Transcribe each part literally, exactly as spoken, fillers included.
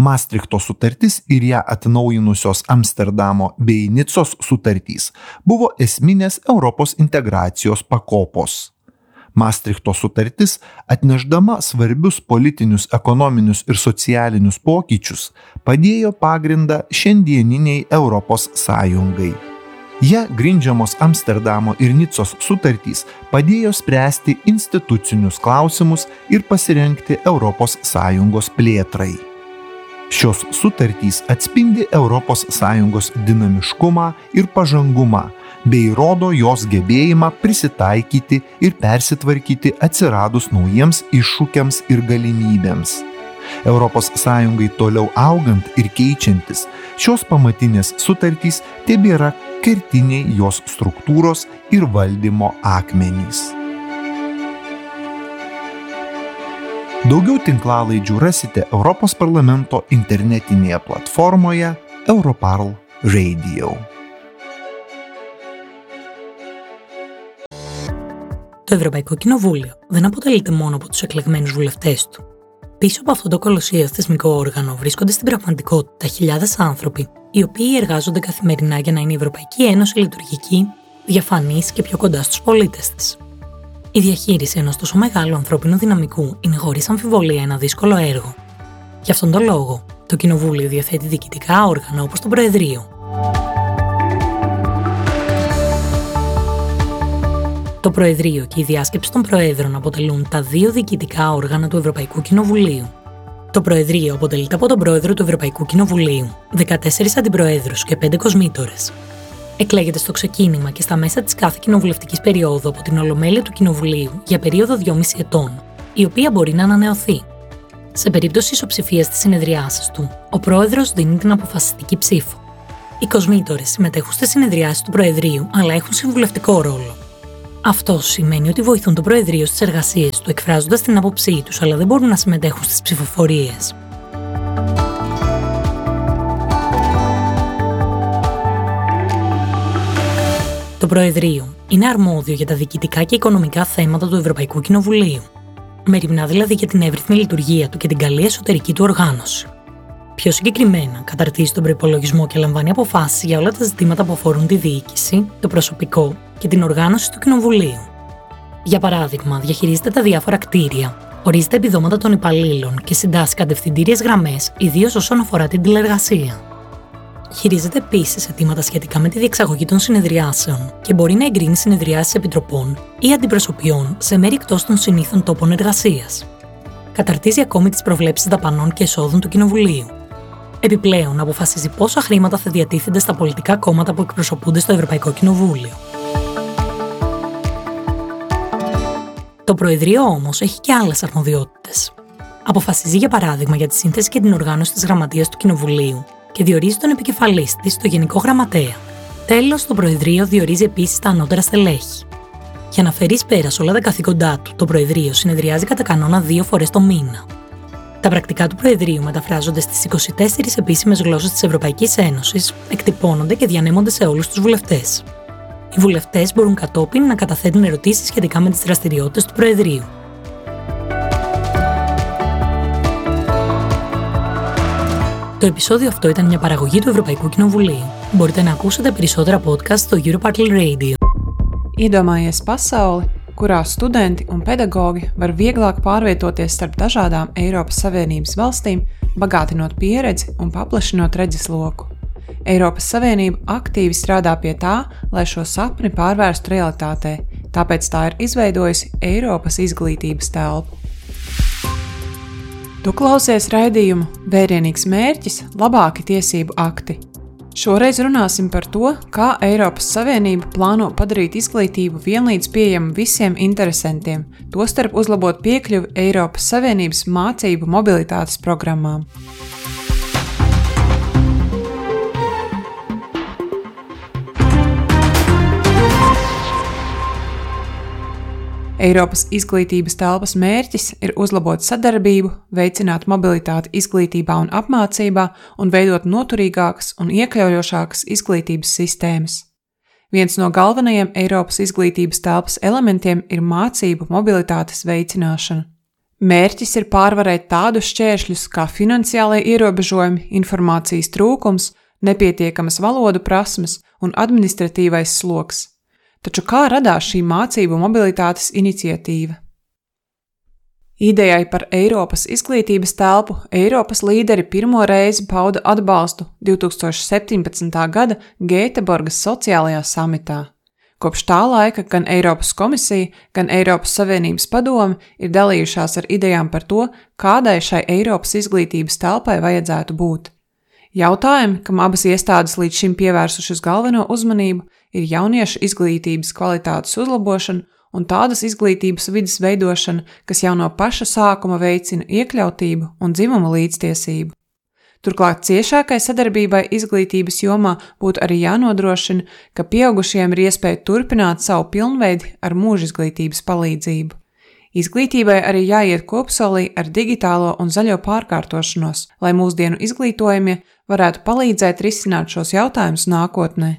Maastrichto sutartis ir ją atnaujinusios Amsterdamo bei Nicos sutartys buvo esminės Europos integracijos pakopos. Maastrichto sutartis, atnešdama svarbius politinius, ekonominius ir socialinius pokyčius, padėjo pagrindą šiandieniniai Europos Sąjungai. Ja grindžiamos Amsterdamo ir Nicos sutartys padėjo spręsti institucinius klausimus ir pasirengti Europos Sąjungos plėtrai. Šios sutartys atspindi Europos Sąjungos dinamiškumą ir pažangumą, bei rodo jos gebėjimą prisitaikyti ir persitvarkyti atsiradus naujiems iššūkiams ir galimybėms. Europos Sąjungai toliau augant ir keičiantis, šios pamatinės sutartys tebėra kertiniai jos struktūros ir valdymo akmenys. Daugiau tinklalaidžių rasite Europos parlamento internetinėje platformoje Europarl Radio. Το Ευρωπαϊκό Κοινοβούλιο δεν αποτελείται μόνο από τους εκλεγμένους βουλευτές του. Πίσω από αυτό το κολοσσίο θεσμικό όργανο βρίσκονται στην πραγματικότητα χιλιάδες άνθρωποι, οι οποίοι εργάζονται καθημερινά για να είναι η Ευρωπαϊκή Ένωση λειτουργική, διαφανής και πιο κοντά στους πολίτες της. Η διαχείριση ενός τόσο μεγάλου ανθρώπινου δυναμικού είναι χωρίς αμφιβολία ένα δύσκολο έργο. Γι' αυτόν τον λόγο, το Κοινοβούλιο διαθέτει διοικητικά όργανα όπως το Προεδρείο. Το Προεδρείο και η Διάσκεψη των Προέδρων αποτελούν τα δύο διοικητικά όργανα του Ευρωπαϊκού Κοινοβουλίου. Το Προεδρείο αποτελείται από τον Πρόεδρο του Ευρωπαϊκού Κοινοβουλίου, δεκατέσσερις αντιπροέδρους και πέντε κοσμήτορες. Εκλέγεται στο ξεκίνημα και στα μέσα της κάθε κοινοβουλευτικής περίοδου από την Ολομέλεια του Κοινοβουλίου για περίοδο δυόμισι ετών, η οποία μπορεί να ανανεωθεί. Σε περίπτωση ισοψηφίας στις συνεδριάσεις του, ο Πρόεδρος δίνει την αποφασιστική ψήφο. Οι κοσμήτορες συμμετέχουν στις συνεδριάσεις του Προεδρείου, αλλά έχουν συμβουλευτικό ρόλο. Αυτό σημαίνει ότι βοηθούν το Προεδρείο στις εργασίες του, εκφράζοντας την άποψή τους, αλλά δεν μπορούν να συμμετέχουν στις ψηφοφορίες. Το Προεδρείο είναι αρμόδιο για τα διοικητικά και οικονομικά θέματα του Ευρωπαϊκού Κοινοβουλίου. Μεριμνά δηλαδή για την εύρυθμη λειτουργία του και την καλή εσωτερική του οργάνωση. Πιο συγκεκριμένα, καταρτίζει τον προϋπολογισμό και λαμβάνει αποφάσεις για όλα τα ζητήματα που αφορούν τη διοίκηση, το προσωπικό και την οργάνωση του Κοινοβουλίου. Για παράδειγμα, διαχειρίζεται τα διάφορα κτίρια, ορίζει τα επιδόματα των υπαλλήλων και συντάσσει κατευθυντήριες γραμμές, ιδίως όσον αφορά την τηλεργασία. Χειρίζεται επίσης αιτήματα σχετικά με τη διεξαγωγή των συνεδριάσεων και μπορεί να εγκρίνει συνεδριάσεις επιτροπών ή αντιπροσωπιών σε μέρη εκτός των συνήθων τόπων εργασίας. Καταρτίζει ακόμη τις προβλέψεις δαπανών και εσόδων του Κοινοβουλίου. Επιπλέον, αποφασίζει πόσα χρήματα θα διατίθενται στα πολιτικά κόμματα που εκπροσωπούνται στο Ευρωπαϊκό Κοινοβούλιο. Το Προεδρείο όμως έχει και άλλες αρμοδιότητες. Αποφασίζει για παράδειγμα για τη σύνθεση και την οργάνωση της Γραμματείας του Κοινοβουλίου και διορίζει τον επικεφαλής της, το Γενικό Γραμματέα. Τέλος, το Προεδρείο διορίζει επίσης τα ανώτερα στελέχη. Για να φέρει εις πέρας όλα τα καθήκοντά του, το Προεδρείο συνεδριάζει κατά κανόνα δύο φορές το μήνα. Τα πρακτικά του Προεδρείου μεταφράζονται στις είκοσι τέσσερις επίσημες γλώσσες της Ευρωπαϊκής Ένωσης, εκτυπώνονται και διανέμονται σε όλους τους βουλευτές. Οι βουλευτές μπορούν κατόπιν να καταθέτουν ερωτήσεις σχετικά με τις δραστηριότητες του Προεδρείου. Το επεισόδιο αυτό ήταν μια παραγωγή του Ευρωπαϊκού Κοινοβουλίου. Μπορείτε να ακούσετε περισσότερα podcast στο Europarl Radio. Iedomājies pasauli, kurā studenti un pedagogi var vieglāk pārvietoties starp dažādām Eiropas Savienības valstīm, bagātinot pieredzi un paplašinot redzesloku. Eiropas Savienība aktīvi strādā pie tā, lai šo sapni pārvērstu realitātē, tāpēc tā ir izveidojusi Eiropas izglītības telpu. Tu klausies raidījumu Vērienīgs mērķis – labāki tiesību akti. Šoreiz runāsim par to, kā Eiropas Savienība plāno padarīt izglītību vienlīdz pieejamu visiem interesantiem, tostarp uzlabot piekļuvi Eiropas Savienības mācību mobilitātes programmām. Eiropas izglītības telpas mērķis ir uzlabot sadarbību, veicināt mobilitāti izglītībā un apmācībā un veidot noturīgākas un iekļaujošākas izglītības sistēmas. Viens no galvenajiem Eiropas izglītības telpas elementiem ir mācību mobilitātes veicināšana. Mērķis ir pārvarēt tādus šķēršļus kā finansiālie ierobežojumi, informācijas trūkums, nepietiekamas valodu prasmes un administratīvais sloks. Taču kā radās šī mācību mobilitātes iniciatīva? Idejai par Eiropas izglītības telpu Eiropas līderi pirmo reizi pauda atbalstu divs tūkstoši septiņpadsmitā gada Gēteborgas sociālajā samitā. Kopš tā laika gan Eiropas komisija, gan Eiropas Savienības padome ir dalījušās ar idejām par to, kādai šai Eiropas izglītības telpai vajadzētu būt. Jautājumi, kam abas iestādes līdz šim pievērsušas galveno uzmanību, ir jauniešu izglītības kvalitātes uzlabošana un tādas izglītības vides veidošana, kas jau no paša sākuma veicina iekļautību un dzimumu līdztiesību. Turklāt ciešākai sadarbībai izglītības jomā būtu arī jānodrošina, ka pieaugušiem ir iespēja turpināt savu pilnveidi ar mūža izglītības palīdzību. Izglītībai arī jāiet kopsolī ar digitālo un zaļo pārkārtošanos, lai mūsdienu izglītojumie varētu palīdzēt risināt šos jautājumus nākotnē.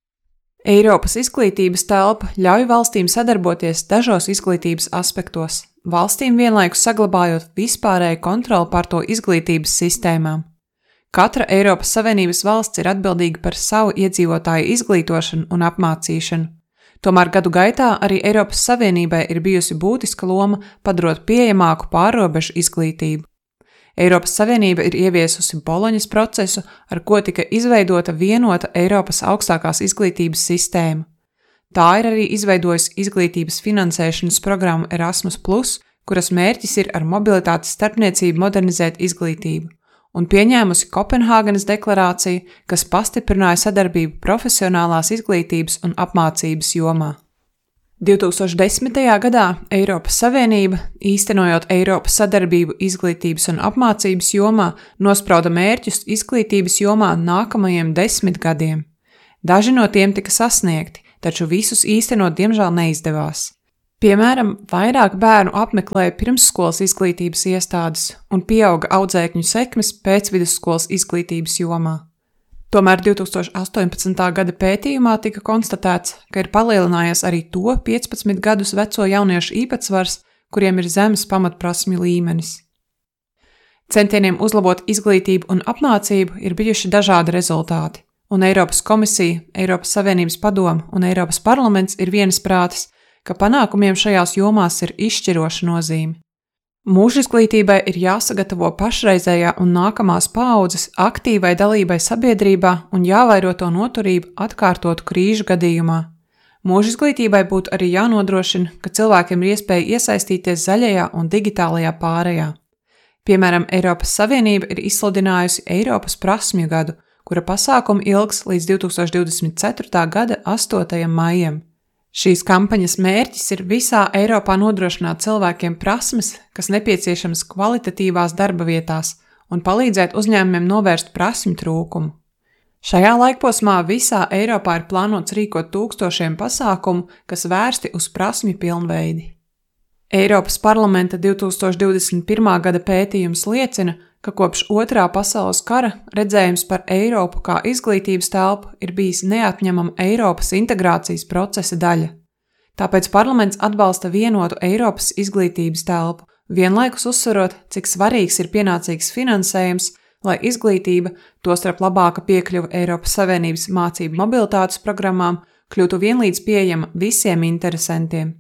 Eiropas izglītības telpa ļauj valstīm sadarboties dažos izglītības aspektos, valstīm vienlaikus saglabājot vispārēju kontroli pār to izglītības sistēmām. Katra Eiropas Savienības valsts ir atbildīga par savu iedzīvotāju izglītošanu un apmācīšanu. Tomēr gadu gaitā arī Eiropas Savienībai ir bijusi būtiska loma padarot pieejamāku pārrobežu izglītību. Eiropas Savienība ir ieviesusi Boloņas procesu, ar ko tika izveidota vienota Eiropas augstākās izglītības sistēma. Tā ir arī izveidojusi izglītības finansēšanas programmu Erasmus plus, kuras mērķis ir ar mobilitātes starpniecību modernizēt izglītību, un pieņēmusi Kopenhāgenas deklarāciju, kas pastiprināja sadarbību profesionālās izglītības un apmācības jomā. divs tūkstoši desmitajā gadā Eiropas Savienība, īstenojot Eiropas sadarbību izglītības un apmācības jomā, nosprauda mērķus izglītības jomā nākamajiem desmit gadiem. Daži no tiem tika sasniegti, taču visus īstenot diemžēl neizdevās. Piemēram, vairāk bērnu apmeklēja pirmsskolas izglītības iestādes un pieauga audzēkņu sekmes pēcvidusskolas izglītības jomā. Tomēr divs tūkstoši astoņpadsmitā gada pētījumā tika konstatēts, ka ir palielinājies arī to piecpadsmit gadus veco jauniešu īpatsvars, kuriem ir zemes pamatprasmju līmenis. Centieniem uzlabot izglītību un apmācību ir bijuši dažādi rezultāti, un Eiropas komisija, Eiropas Savienības padome un Eiropas parlaments ir vienisprātis, ka panākumiem šajās jomās ir izšķiroša nozīme. Mūža izglītībai ir jāsagatavo pašreizējā un nākamās paaudzes aktīvai dalībai sabiedrībā un jāvairo to noturību atkārtotu krīžu gadījumā. Mūža izglītībai būtu arī jānodrošina, ka cilvēkiem ir iespēja iesaistīties zaļajā un digitālajā pārejā. Piemēram, Eiropas Savienība ir izsludinājusi Eiropas prasmju gadu, kura pasākuma ilgs līdz divs tūkstoši divdesmit ceturtā gada astotajam maijam. Šīs kampaņas mērķis ir visā Eiropā nodrošināt cilvēkiem prasmes, kas nepieciešamas kvalitatīvās darba vietās, un palīdzēt uzņēmumiem novērst prasmju trūkumu. Šajā laikposmā visā Eiropā ir plānots rīkot tūkstošiem pasākumu, kas vērsti uz prasmju pilnveidi. Eiropas parlamenta divs tūkstoši divdesmit pirmā gada pētījums liecina, ka kopš otrā pasaules kara redzējums par Eiropu kā izglītības telpu ir bijis neatņemama Eiropas integrācijas procesa daļa. Tāpēc parlaments atbalsta vienotu Eiropas izglītības telpu, vienlaikus uzsverot, cik svarīgs ir pienācīgs finansējums, lai izglītība, tostarp labāka piekļuva Eiropas Savienības mācību mobilitātes programmām, kļūtu vienlīdz pieejama visiem interesantiem.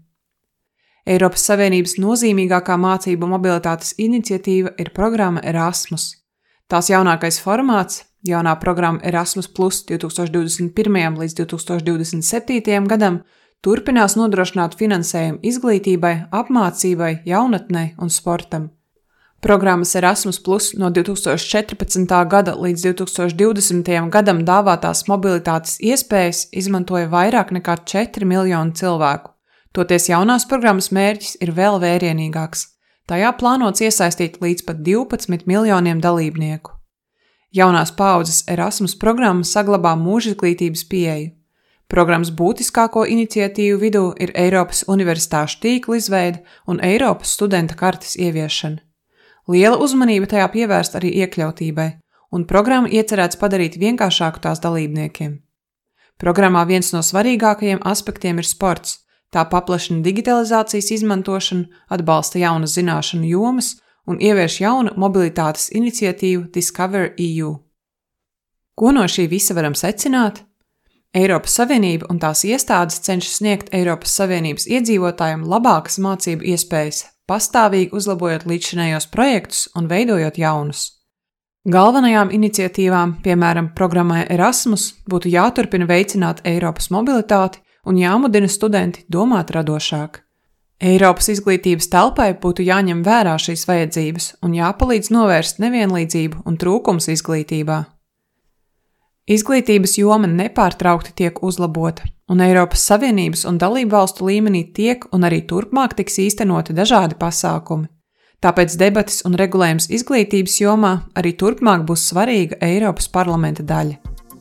Eiropas Savienības nozīmīgākā mācību mobilitātes iniciatīva ir programma Erasmus. Tās jaunākais formāts, jaunā programma Erasmus plus divs tūkstoši divdesmit pirmajam līdz divs tūkstoši divdesmit septītajam gadam, turpinās nodrošināt finansējumu izglītībai, apmācībai, jaunatnei un sportam. Programmas Erasmus plus no divs tūkstoši četrpadsmitā gada līdz divs tūkstoši divdesmitajam gadam dāvātās mobilitātes iespējas izmantoja vairāk nekā četri miljoni cilvēku. Toties jaunās programmas mērķis ir vēl vērienīgāks. Tajā plānots iesaistīt līdz pat divpadsmit miljoniem dalībnieku. Jaunās paaudzes Erasmus programma saglabā mūžizglītības pieeju. Programmas būtiskāko iniciatīvu vidū ir Eiropas universitāšu tīkla izveide un Eiropas studenta kartes ieviešana. Liela uzmanība tajā pievērst arī iekļautībai, un programma iecerēts padarīt vienkāršāku tās dalībniekiem. Programmā viens no svarīgākajiem aspektiem ir sports. Tā paplašina digitalizācijas izmantošanu, atbalsta jaunas zināšanu jomas un ievieš jaunu mobilitātes iniciatīvu Discover E U. Ko no šī visa varam secināt? Eiropas Savienība un tās iestādes cenšas sniegt Eiropas Savienības iedzīvotājiem labākas mācību iespējas, pastāvīgi uzlabojot līdzšinējos projektus un veidojot jaunus. Galvenajām iniciatīvām, piemēram, programmai Erasmus, būtu jāturpina veicināt Eiropas mobilitāti un jāmudina studenti domāt radošāk. Eiropas izglītības telpai būtu jāņem vērā šīs vajadzības un jāpalīdz novērst nevienlīdzību un trūkums izglītībā. Izglītības joma nepārtraukti tiek uzlabota, un Eiropas Savienības un dalību valstu līmenī tiek un arī turpmāk tiks īstenoti dažādi pasākumi. Tāpēc debates un regulējums izglītības jomā arī turpmāk būs svarīga Eiropas parlamenta daļa.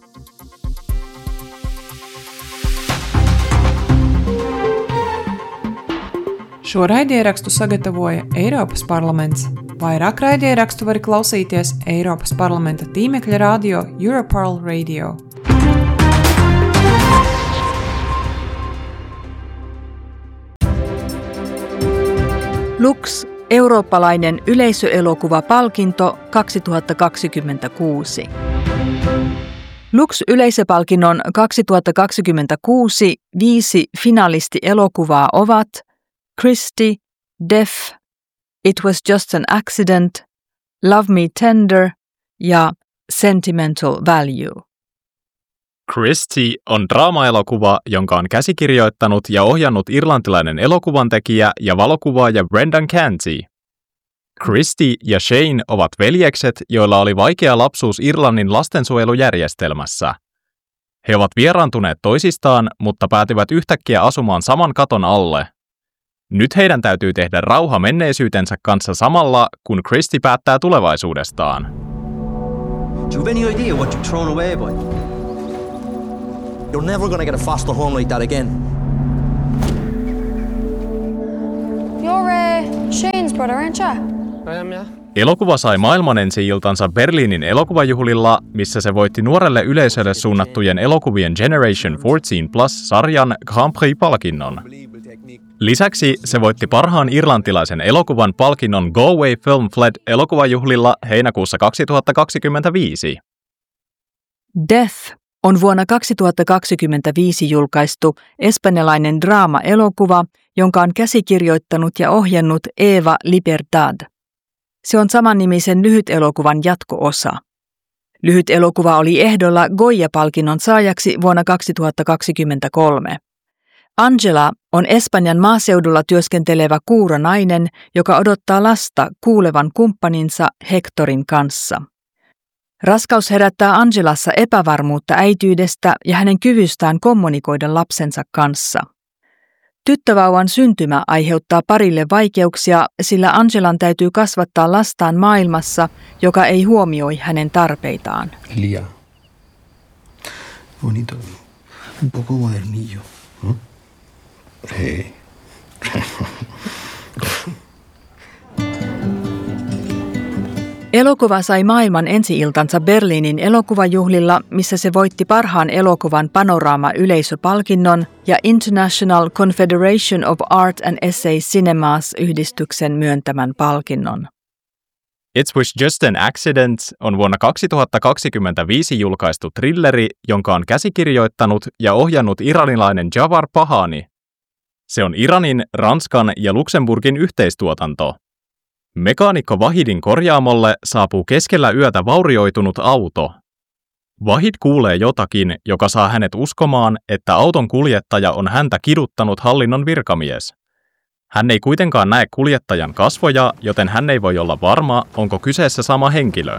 Šo raidierakstu sagatavoja Eiropas parlaments. Vairāk raidierakstu var klausīties Eiropas parlamenta tīmekļa radio Europarl Radio. Lux, eurooppalainen yleisöelokuvapalkinto kaksituhattakaksikymmentäkuusi. Lux-yleisöpalkinnon kaksituhattakaksikymmentäkuusi viisi finalistielokuvaa ovat Christie, Deaf, It Was Just an Accident, Love Me Tender ja Sentimental Value. Christie on draamaelokuva, jonka on käsikirjoittanut ja ohjannut irlantilainen elokuvantekijä ja valokuvaaja Brendan Canty. Christie ja Shane ovat veljekset, joilla oli vaikea lapsuus Irlannin lastensuojelujärjestelmässä. He ovat vieraantuneet toisistaan, mutta päätyvät yhtäkkiä asumaan saman katon alle. Nyt heidän täytyy tehdä rauha menneisyytensä kanssa samalla, kun Christie päättää tulevaisuudestaan. Do you have any idea what you've thrown away, boy? You're never gonna get a foster home like that again. You're uh, Shane's brother, aren't you? I am, yeah. Elokuva sai maailman ensi-iltansa Berliinin elokuvajuhlilla, missä se voitti nuorelle yleisölle suunnattujen elokuvien Generation neljätoista Plus-sarjan Grand Prix-palkinnon. Lisäksi se voitti parhaan irlantilaisen elokuvan palkinnon Galway Film Fleadh elokuvajuhlilla heinäkuussa kaksituhattakaksikymmentäviisi. Death on vuonna kaksituhattakaksikymmentäviisi julkaistu espanjalainen draama-elokuva, jonka on käsikirjoittanut ja ohjannut Eva Libertad. Se on samannimisen lyhytelokuvan jatko-osa. Lyhytelokuva oli ehdolla Goya-palkinnon saajaksi vuonna kaksituhattakaksikymmentäkolme. Angela on Espanjan maaseudulla työskentelevä kuuronainen, joka odottaa lasta kuulevan kumppaninsa Hectorin kanssa. Raskaus herättää Angelassa epävarmuutta äitiydestä ja hänen kyvystään kommunikoida lapsensa kanssa. Tyttövauvan syntymä aiheuttaa parille vaikeuksia, sillä Angelan täytyy kasvattaa lastaan maailmassa, joka ei huomioi hänen tarpeitaan. Lia. Bonito. Un poco modernillo. ¿Mm? Hey. Elokuva sai maailman ensi-iltansa Berliinin elokuvajuhlilla, missä se voitti parhaan elokuvan Panorama-yleisöpalkinnon ja International Confederation of Art and Essay Cinemas -yhdistyksen myöntämän palkinnon. It Was Just an Accident on vuonna kaksituhattakaksikymmentäviisi julkaistu thrilleri, jonka on käsikirjoittanut ja ohjannut iranilainen Jawar Pahani. Se on Iranin, Ranskan ja Luxemburgin yhteistuotanto. Mekaanikko Wahidin korjaamolle saapuu keskellä yötä vaurioitunut auto. Wahid kuulee jotakin, joka saa hänet uskomaan, että auton kuljettaja on häntä kiduttanut hallinnon virkamies. Hän ei kuitenkaan näe kuljettajan kasvoja, joten hän ei voi olla varma, onko kyseessä sama henkilö.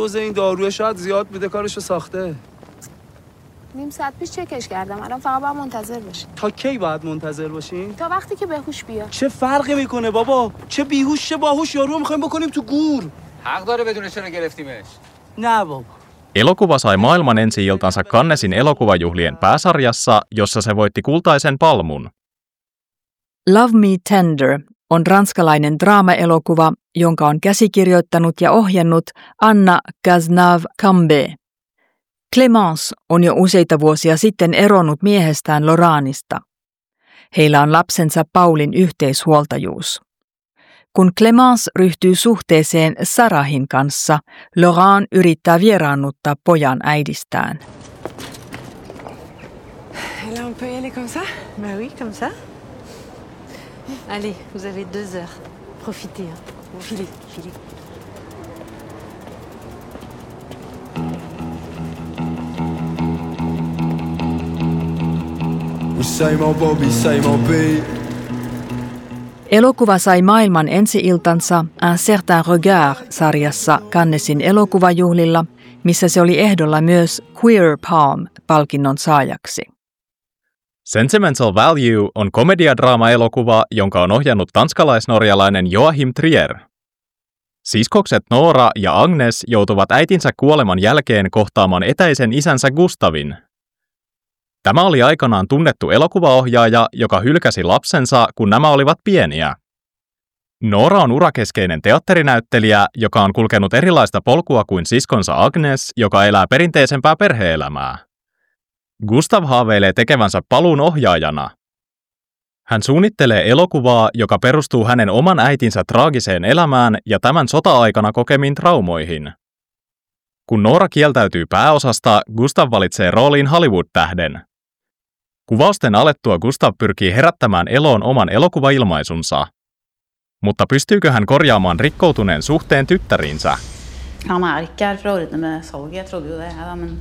نیم ساعت پیش چکش کردم الان فقط باید منتظر باشی. تا کی باید منتظر باشیم؟ تا وقتی که بهوش بیاد. چه فرقی میکنه بابا؟ چه بیهوش چه باهوش یارو میخوایم بکنیم تو گور. حق داره بدون چرا گرفتیمش. نه بابا. Elokuva sai maailman ensi-iltansa Cannesin elokuvajuhlien pääsarjassa, jossa se voitti kultaisen palmun. Love Me Tender on ranskalainen draama-elokuva, jonka on käsikirjoittanut ja ohjannut Anna Cazenave-Cambé. Clémence on jo useita vuosia sitten eronnut miehestään Laurentista. Heillä on lapsensa Paulin yhteishuoltajuus. Kun Clémence ryhtyy suhteeseen Sarahin kanssa, Laurent yrittää vieraannuttaa pojan äidistään. Là, on peut y aller comme ça? Bah oui, comme ça. Allez, vous avez deux heures. Profitez, hein. Filez, filez. Elokuva sai maailman ensi-iltansa Un certain regard-sarjassa Cannesin elokuvajuhlilla, missä se oli ehdolla myös Queer Palm-palkinnon saajaksi. Sentimental Value on komediadraama-elokuva, jonka on ohjannut tanskalais-norjalainen Joachim Trier. Siskokset Noora ja Agnes joutuvat äitinsä kuoleman jälkeen kohtaamaan etäisen isänsä Gustavin. Tämä oli aikanaan tunnettu elokuvaohjaaja, joka hylkäsi lapsensa, kun nämä olivat pieniä. Noora on urakeskeinen teatterinäyttelijä, joka on kulkenut erilaista polkua kuin siskonsa Agnes, joka elää perinteisempää perhe-elämää. Gustav haaveilee tekevänsä paluun ohjaajana. Hän suunnittelee elokuvaa, joka perustuu hänen oman äitinsä traagiseen elämään ja tämän sota-aikana kokemiin traumoihin. Kun Noora kieltäytyy pääosasta, Gustav valitsee rooliin Hollywood-tähden. Kuvausten alettua Gustav pyrkii herättämään eloon oman elokuvailmaisunsa. Mutta pystyykö hän korjaamaan rikkoutuneen suhteen tyttäriinsä? Han er ikke her for å ordne med salget, jeg trodde jo det, ja, men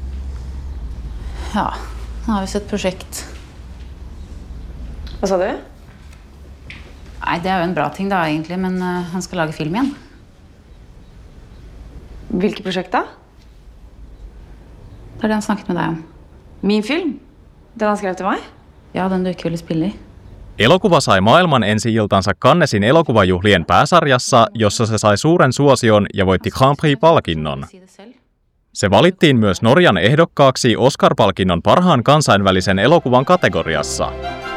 ja, han har visst et prosjekt. Hva sa du? Nei, det er jo en bra ting da, egentlig, men uh, han skal lage film igjen. Hvilket prosjekt da? Det er det han snakket med deg om. Min film? Den han skrev til meg? Ja, den du ikke ville spille i. Elokuva sai maailman ensi-iltansa Cannesin elokuvajuhlien pääsarjassa, jossa se sai suuren suosion ja voitti Grand Prix-palkinnon. Se valittiin myös Norjan ehdokkaaksi Oscar-palkinnon parhaan kansainvälisen elokuvan kategoriassa.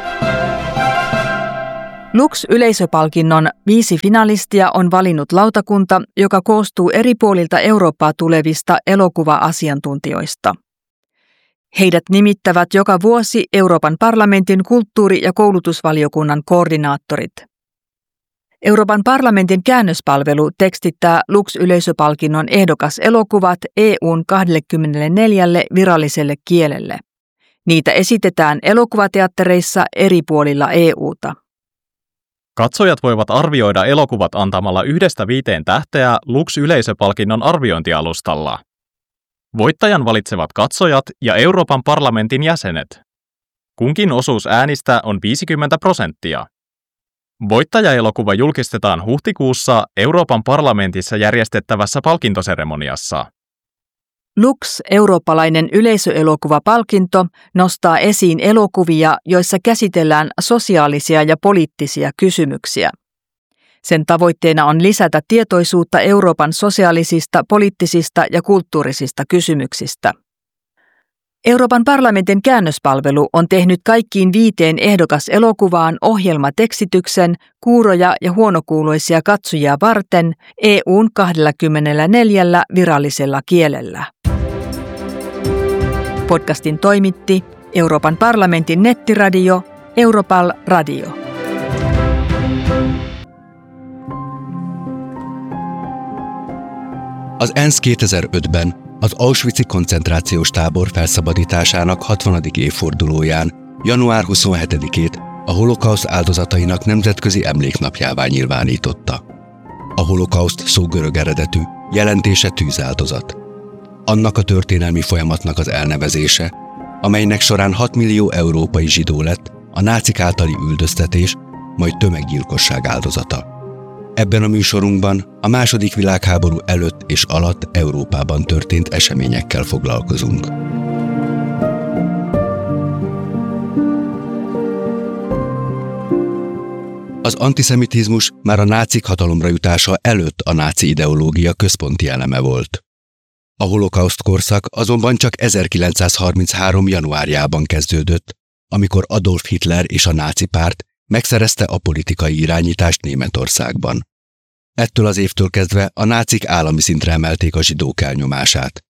Lux-yleisöpalkinnon viisi finalistia on valinnut lautakunta, joka koostuu eri puolilta Eurooppaa tulevista elokuva-asiantuntijoista. Heidät nimittävät joka vuosi Euroopan parlamentin kulttuuri- ja koulutusvaliokunnan koordinaattorit. Euroopan parlamentin käännöspalvelu tekstittää Lux-yleisöpalkinnon ehdokaselokuvat E U:n kaksikymmentäneljä viralliselle kielelle. Niitä esitetään elokuvateattereissa eri puolilla E U:ta. Katsojat voivat arvioida elokuvat antamalla yhdestä viiteen tähteä Lux-yleisöpalkinnon arviointialustalla. Voittajan valitsevat katsojat ja Euroopan parlamentin jäsenet. Kunkin osuus äänistä on viisikymmentä prosenttia. Voittajaelokuva julkistetaan huhtikuussa Euroopan parlamentissa järjestettävässä palkintoseremoniassa. Lux, eurooppalainen yleisöelokuvapalkinto, nostaa esiin elokuvia, joissa käsitellään sosiaalisia ja poliittisia kysymyksiä. Sen tavoitteena on lisätä tietoisuutta Euroopan sosiaalisista, poliittisista ja kulttuurisista kysymyksistä. Euroopan parlamentin käännöspalvelu on tehnyt kaikkiin viiteen ehdokaselokuvaan ohjelmatekstityksen kuuroja ja huonokuuloisia katsojia varten E U:n kaksikymmentäneljä virallisella kielellä. Podcastin toimitti Euroopan parlamentin nettiradio Europal Radio. Az ENSZ kétezer-ötben az Auschwitz-i koncentrációs tábor felszabadításának hatvanadik évfordulóján, január huszonhetedikét a holokauszt áldozatainak nemzetközi emléknapjává nyilvánította. A holokauszt szó görög eredetű, jelentése tűzáldozat. Annak a történelmi folyamatnak az elnevezése, amelynek során hat millió európai zsidó lett a nácik általi üldöztetés, majd tömeggyilkosság áldozata. Ebben a műsorunkban a második világháború előtt és alatt Európában történt eseményekkel foglalkozunk. Az antiszemitizmus már a nácik hatalomra jutása előtt a náci ideológia központi eleme volt. A holokauszt korszak azonban csak ezerkilencszázharminchárom. januárjában kezdődött, amikor Adolf Hitler és a náci párt megszerezte a politikai irányítást Németországban. Ettől az évtől kezdve a nácik állami szintre emelték a zsidók elnyomását.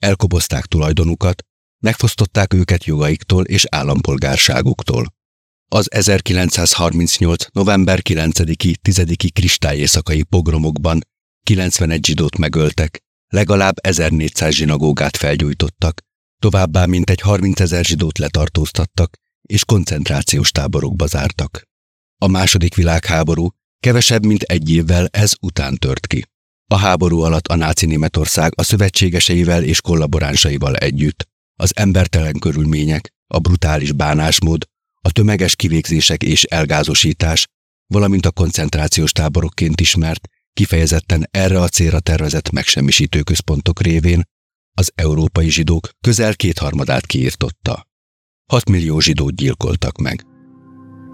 Elkobozták tulajdonukat, megfosztották őket jogaiktól és állampolgárságuktól. Az ezerkilencszázharmincnyolc. november kilencediki tizediki kristályéjszakai pogromokban kilencvenegy zsidót megöltek, legalább ezernégyszáz zsinagógát felgyújtottak, továbbá mintegy harmincezer zsidót letartóztattak és koncentrációs táborokba zártak. A második világháború kevesebb mint egy évvel ez után tört ki. A háború alatt a náci Németország a szövetségeseivel és kollaboránsaival együtt az embertelen körülmények, a brutális bánásmód, a tömeges kivégzések és elgázosítás, valamint a koncentrációs táborokként ismert, kifejezetten erre a célra tervezett megsemmisítő központok révén az európai zsidók közel kétharmadát kiirtotta. hat millió zsidót gyilkoltak meg.